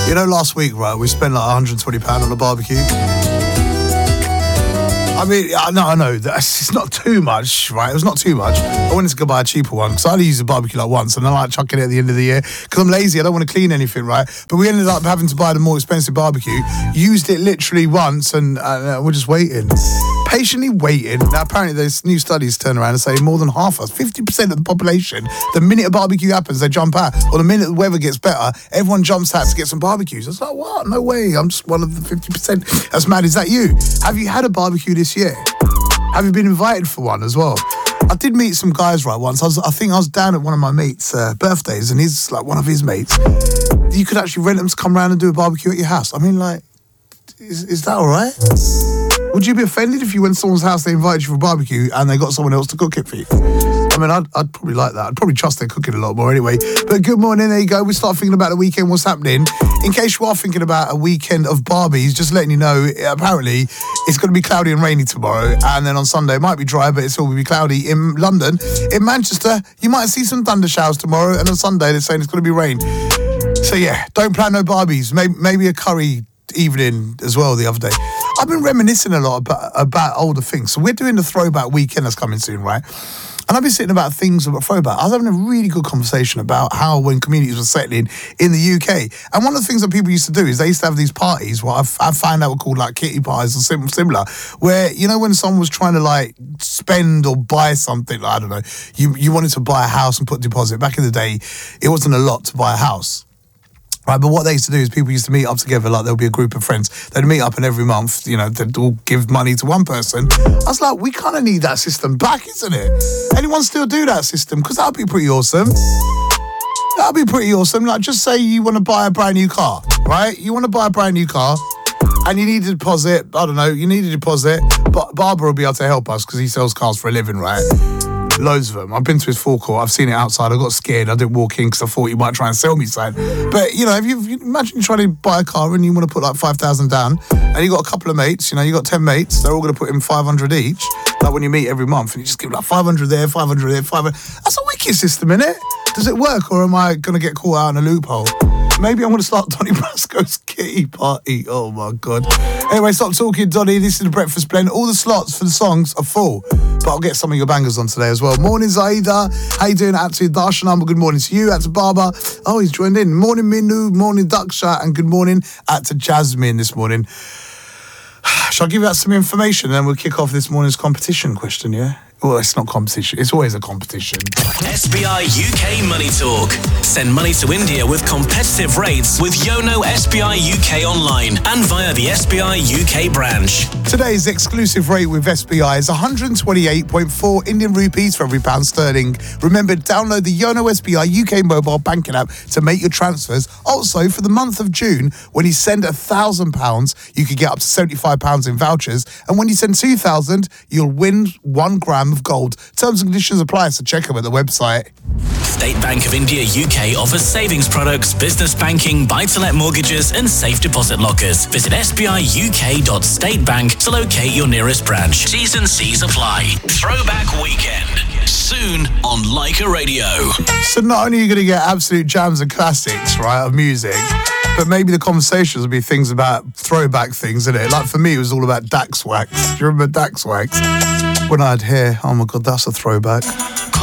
You know, last week, right, we spent like £120 on a barbecue. I mean, I know, it's not too much, right? It was not too much. I wanted to go buy a cheaper one because I only use a barbecue like once and I like chucking it at the end of the year because I'm lazy. I don't want to clean anything, right? But we ended up having to buy the more expensive barbecue, used it literally once and we're just waiting. Patiently waiting. Now, apparently there's new studies turn around and say more than half of us, 50% of the population, the minute a barbecue happens, they jump out. Or the minute the weather gets better, everyone jumps out to get some barbecues. I was like, what? No way. I'm just one of the 50%. That's mad. Is that you? Have you had a barbecue this year? Have you been invited for one as well? I did meet some guys, right, once. I think I was down at one of my mates' birthdays and he's like one of his mates. You could actually rent them to come around and do a barbecue at your house. I mean, like, is that all right? Would you be offended if you went to someone's house, they invited you for a barbecue and they got someone else to cook it for you? I mean, I'd probably like that. I'd probably trust their cooking a lot more anyway. But good morning, there you go. We start thinking about the weekend, what's happening. In case you are thinking about a weekend of Barbies, just letting you know, apparently it's going to be cloudy and rainy tomorrow. And then on Sunday, it might be dry, but it's all going to be cloudy in London. In Manchester, you might see some thunder showers tomorrow. And on Sunday, they're saying it's going to be rain. So yeah, don't plan no Barbies. Maybe a curry evening as well the other day. I've been reminiscing a lot about older things. So we're doing the throwback weekend that's coming soon, right? And I've been sitting about things about throwback. I was having a really good conversation about how when communities were settling in the UK. And one of the things that people used to do is they used to have these parties, what I found out were called like kitty parties or similar, where, you know, when someone was trying to like spend or buy something, like, I don't know, you wanted to buy a house and put a deposit. Back in the day, it wasn't a lot to buy a house. Right, but what they used to do is people used to meet up together, like there'll be a group of friends. They'd meet up and every month, you know, they'd all give money to one person. I was like, we kind of need that system back, isn't it? Anyone still do that system? Because that'd be pretty awesome. That'd be pretty awesome. Like, just say you want to buy a brand new car, right? You want to buy a brand new car and you need a deposit. I don't know, you need a deposit. But Barbara will be able to help us because he sells cars for a living, right? Loads of them. I've been to his forecourt. I've seen it outside. I got scared. I didn't walk in because I thought he might try and sell me something. But, you know, if you imagine trying to buy a car and you want to put like 5,000 down and you got a couple of mates, you know, you got 10 mates, they're all going to put in 500 each. Like when you meet every month and you just give like 500 there, 500 there, 500. That's a wicked system, innit? Does it work or am I going to get caught out in a loophole? Maybe I'm going to start Donny Brasco's kitty party. Oh, my God. Anyway, stop talking, Donny. This is the Breakfast Blend. All the slots for the songs are full, but I'll get some of your bangers on today as well. Morning, Zaida. How you doing? Out to Darshanam. Good morning to you. Out to Baba. Oh, he's joined in. Morning, Minu. Morning, Daksha. And good morning out to Jasmine this morning. Shall I give you out some information and then we'll kick off this morning's competition question, yeah? Well, it's not competition. It's always a competition. SBI UK Money Talk. Send money to India with competitive rates with Yono SBI UK online and via the SBI UK branch. Today's exclusive rate with SBI is 128.4 Indian rupees for every pound sterling. Remember, download the Yono SBI UK mobile banking app to make your transfers. Also, for the month of June, when you send £1,000, you could get up to £75 in vouchers. And when you send 2,000, you'll win 1 gram of gold. Terms and conditions apply, so check them at the website. State Bank of India UK offers savings products, business banking, buy-to-let mortgages and safe deposit lockers. Visit sbiuk.statebank to locate your nearest branch. T's and C's apply. Throwback Weekend. Soon on Leica Radio. So not only are you going to get absolute jams and classics, right, of music, but maybe the conversations will be things about throwback things, isn't it? Like for me, it was all about Dax Wax. Do you remember Dax Wax? When I had hair, oh my God, that's a throwback.